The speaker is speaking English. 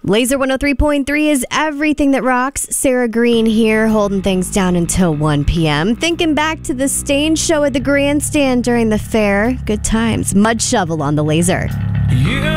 Laser 103.3 is everything that rocks. Sarah Green here, holding things down until 1 p.m. Thinking back to the stage show at the grandstand during the fair. Good times. Mud Shovel on the Laser. You